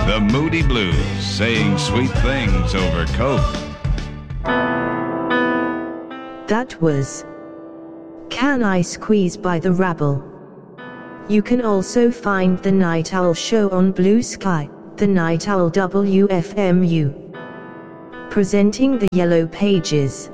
The Moody Blues, saying sweet things over coke. That was Can I Squeeze by The Rabble. You can also find The Night Owl Show on Blue Sky, The Night Owl WFMU. Presenting the Yellow Pages.